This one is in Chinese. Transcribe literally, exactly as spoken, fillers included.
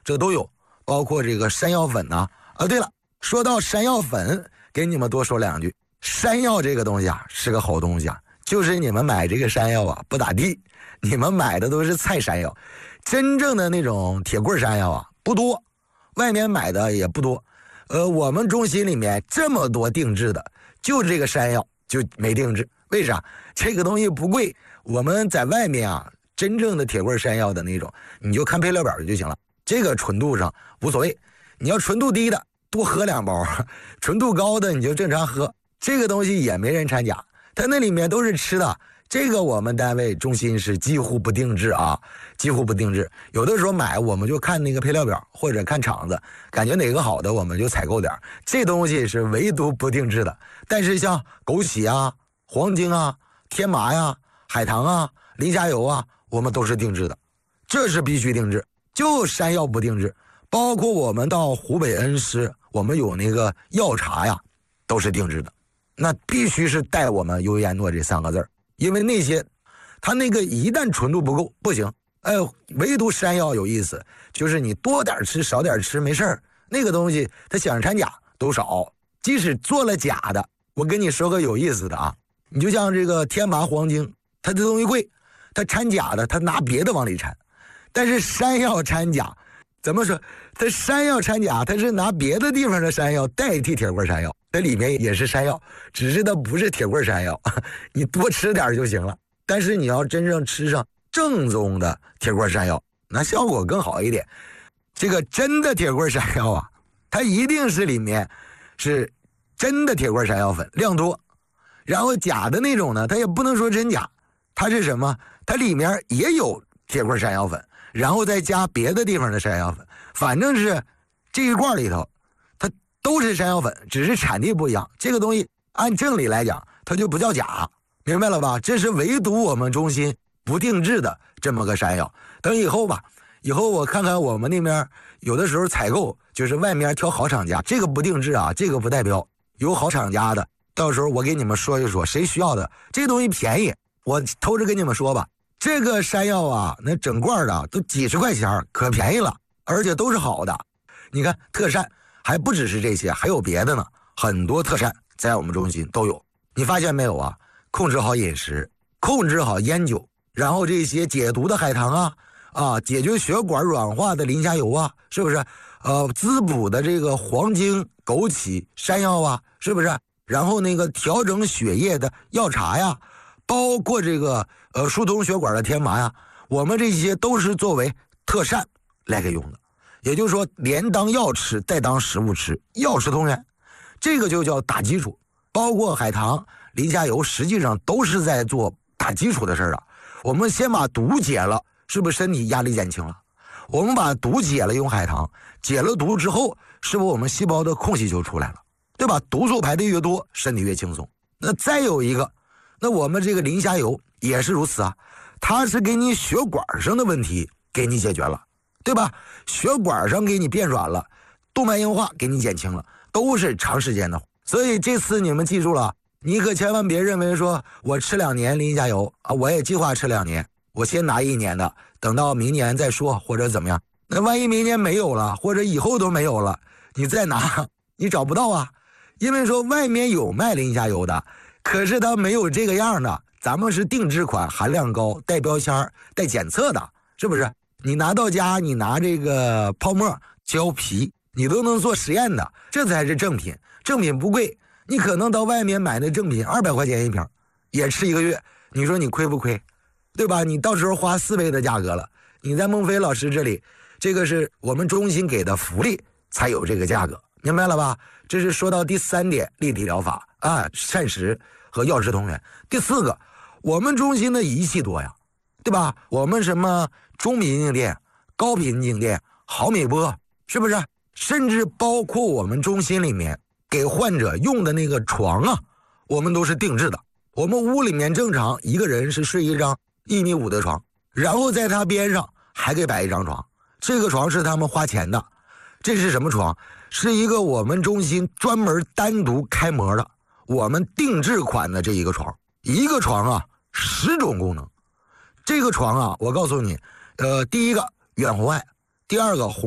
这都有，包括这个山药粉呐、啊。啊，对了，说到山药粉，给你们多说两句。山药这个东西啊，是个好东西啊，就是你们买这个山药啊，不咋地，你们买的都是菜山药，真正的那种铁棍山药啊不多，外面买的也不多。呃，我们中心里面这么多定制的，就这个山药就没定制，为啥？这个东西不贵，我们在外面啊，真正的铁棍山药的那种，你就看配料表就行了。这个纯度上无所谓，你要纯度低的多喝两包，纯度高的你就正常喝。这个东西也没人掺假，它那里面都是吃的。这个我们单位中心是几乎不定制啊，几乎不定制。有的时候买我们就看那个配料表或者看厂子，感觉哪个好的我们就采购点。这东西是唯独不定制的。但是像枸杞啊、黄精啊、天麻呀、海棠啊、磷虾油啊，我们都是定制的，这是必须定制。就山药不定制，包括我们到湖北恩施，我们有那个药茶呀，都是定制的。那必须是带我们优烟诺这三个字，因为那些它那个一旦纯度不够不行。哎，唯独山药有意思，就是你多点吃少点吃没事儿，那个东西它想掺假都少。即使做了假的，我跟你说个有意思的啊，你就像这个天麻黄精，它这东西贵，它掺假的，它拿别的往里掺。但是山药掺假，怎么说？它山药掺假，它是拿别的地方的山药代替铁棍山药，它里面也是山药，只是它不是铁棍山药，你多吃点就行了。但是你要真正吃上正宗的铁棍山药，那效果更好一点。这个真的铁棍山药啊，它一定是里面是真的铁棍山药粉，量多。然后假的那种呢，它也不能说真假，它是什么？它里面也有铁棍山药粉，然后再加别的地方的山药粉，反正是这一罐里头它都是山药粉，只是产地不一样。这个东西按正理来讲它就不叫假，明白了吧？这是唯独我们中心不定制的这么个山药。等以后吧，以后我看看我们那边有的时候采购就是外面挑好厂家，这个不定制啊，这个不代表有好厂家的，到时候我给你们说一说谁需要的。这个东西便宜，我偷着跟你们说吧，这个山药啊，那整罐的都几十块钱，可便宜了，而且都是好的。你看特膳还不只是这些，还有别的呢，很多特膳在我们中心都有。你发现没有啊？控制好饮食，控制好烟酒，然后这些解毒的海棠啊，啊，解决血管软化的磷虾油啊，是不是？呃，滋补的这个黄精、枸杞、山药啊，是不是？然后那个调整血液的药茶呀，包括这个呃疏通血管的天麻呀，我们这些都是作为特膳来给用的。也就是说，连当药吃，带当食物吃，药食同源，这个就叫打基础。包括海棠、磷虾油，实际上都是在做打基础的事儿啊。我们先把毒解了，是不是身体压力减轻了？我们把毒解了，用海棠解了毒之后，是不是我们细胞的空隙就出来了，对吧？毒素排的越多，身体越轻松。那再有一个，那我们这个磷虾油也是如此啊，它是给你血管上的问题给你解决了，对吧？血管上给你变软了，动脉硬化给你减轻了，都是长时间的。所以这次你们记住了，你可千万别认为说我吃两年磷虾油啊，我也计划吃两年，我先拿一年的，等到明年再说，或者怎么样。那万一明年没有了，或者以后都没有了，你再拿你找不到啊。因为说外面有卖磷虾油的，可是它没有这个样的，咱们是定制款，含量高，带标签带检测的，是不是？你拿到家，你拿这个泡沫胶皮，你都能做实验的，这才是正品。正品不贵，你可能到外面买的正品二百块钱一瓶，也吃一个月，你说你亏不亏？对吧？你到时候花四倍的价格了。你在孟非老师这里，这个是我们中心给的福利，才有这个价格，明白了吧？这是说到第三点，立体疗法啊，膳食和药食同源。第四个，我们中心的仪器多呀，对吧？我们什么中频静电、高频静电、毫米波，是不是？甚至包括我们中心里面给患者用的那个床啊，我们都是定制的。我们屋里面正常一个人是睡一张一米五的床，然后在他边上还给摆一张床，这个床是他们花钱的。这是什么床？是一个我们中心专门单独开模的，我们定制款的这一个床。一个床啊，十种功能。这个床啊，我告诉你，呃，第一个远红外，第二个红